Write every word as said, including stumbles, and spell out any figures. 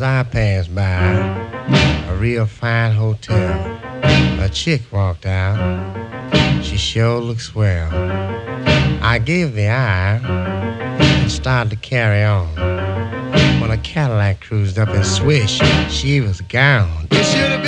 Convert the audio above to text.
I passed by a real fine hotel, a chick walked out. She sure looked swell. I gave the eye and started to carry on when a Cadillac cruised up and swish, she was gone. It should have